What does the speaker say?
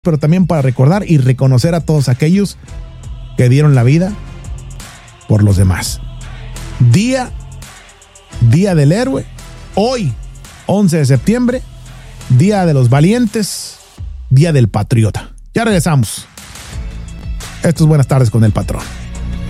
pero también para recordar y reconocer a todos aquellos que dieron la vida por los demás. Día del héroe, hoy, 11 de septiembre, Día de los Valientes, Día del Patriota. Ya regresamos. Esto es Buenas Tardes con el Patrón.